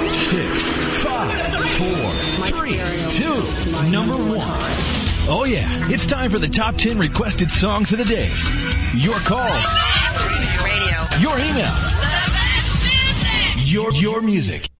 6, 5, 4, 3, 2, number 1. Oh yeah, it's time for the top 10 requested songs of the day. Your calls. Radio. Your emails. Your music.